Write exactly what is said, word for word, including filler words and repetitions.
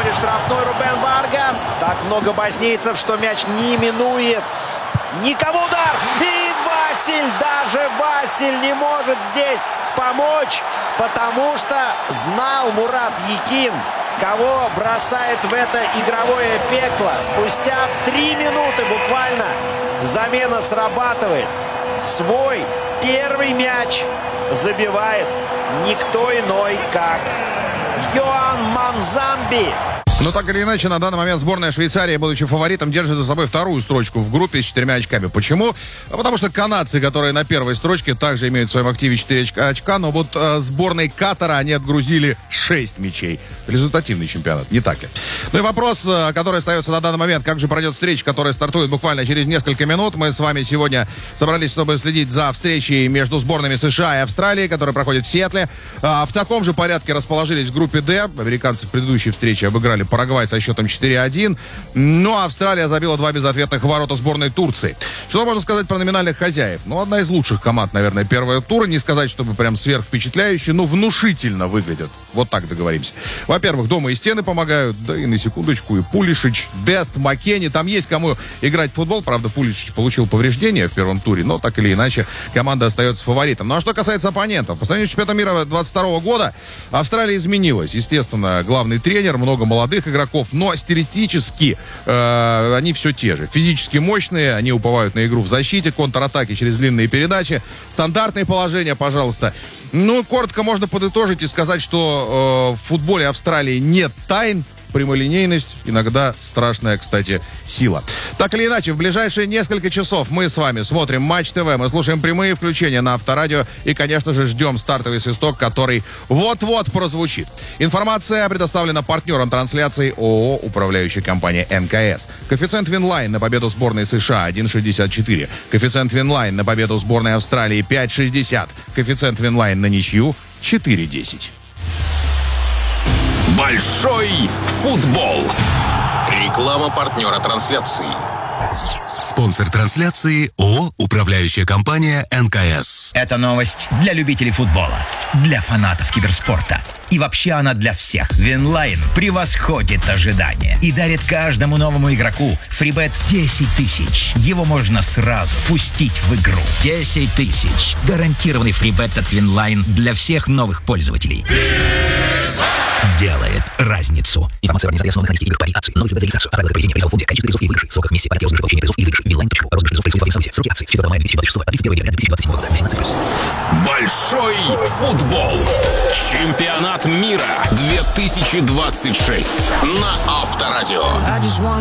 смотрит штрафной Рубен Варгас. Так много боснийцев, что мяч не минует никого. Удар! И Василь, даже Василь не может здесь помочь, потому что знал Мурат Якин, кого бросает в это игровое пекло. Спустя три минуты буквально замена срабатывает. Свой первый мяч забивает никто иной, как Йоан Манзамби. Но так или иначе, на данный момент сборная Швейцарии, будучи фаворитом, держит за собой вторую строчку в группе с четырьмя очками. Почему? А потому что канадцы, которые на первой строчке, также имеют в своем активе четыре очка, но вот э, сборной Катара они отгрузили шесть мячей. Результативный чемпионат, не так ли? Ну и вопрос, э, который остается на данный момент, как же пройдет встреча, которая стартует буквально через несколько минут. Мы с вами сегодня собрались, чтобы следить за встречей между сборными США и Австралии, которая проходит в Сиэтле. Э, в таком же порядке расположились в группе Д. Американцы в предыдущей встрече обыграли Парагвай со счетом четыре один. Ну, а Австралия забила два безответных ворота сборной Турции. Что можно сказать про номинальных хозяев? Ну, одна из лучших команд, наверное, первого тура. Не сказать, чтобы прям сверхвпечатляюще, но внушительно выглядят. Вот так договоримся. Во-первых, дома и стены помогают. Да и на секундочку и Пулишич, Дест, Маккенни. Там есть кому играть в футбол. Правда, Пулишич получил повреждение в первом туре, но так или иначе команда остается фаворитом. Ну, а что касается оппонентов. По сравнению с чемпионатом мира двадцать второго года Австралия изменилась. Естественно, главный тренер, много молодых игроков, но стилистически э, они все те же. Физически мощные, они уповают на игру в защите, контратаки через длинные передачи, стандартные положения, пожалуйста. Ну, коротко можно подытожить и сказать, что э, в футболе Австралии нет тайн. Прямолинейность, иногда страшная, кстати, сила. Так или иначе, в ближайшие несколько часов мы с вами смотрим Матч ТВ, мы слушаем прямые включения на Авторадио и, конечно же, ждем стартовый свисток, который вот-вот прозвучит. Информация предоставлена партнером трансляции ООО «Управляющая компания эн ка эс». Коэффициент Винлайн на победу сборной США один шестьдесят четыре. Коэффициент Винлайн на победу сборной Австралии пять шестьдесят. Коэффициент Винлайн на ничью четыре десять. Большой футбол. Реклама партнера трансляции. Спонсор трансляции ООО «Управляющая компания эн ка эс». Это новость для любителей футбола, для фанатов киберспорта. И вообще она для всех. Винлайн превосходит ожидания и дарит каждому новому игроку фрибет десять тысяч. Его можно сразу пустить в игру. десять тысяч. Гарантированный фрибет от Винлайн для всех новых пользователей. Делает разницу. Информация о организации основных аналитических игр, пари, акций, новых видов регистрацию, о правилах проведения призов в фонде, количестве призов и выигрышей, сроках, месте, порядке розыгрыша, получения призов и выигрышей, винлайн точка ру, розыгрыш призов происходит во всем сервисе, сроки акций с четвёртого мая две тысячи двадцать шестого по тридцать первое января две тысячи двадцать седьмого года, восемнадцать плюс. Большой футбол. Чемпионат мира две тысячи двадцать шесть на Авторадио.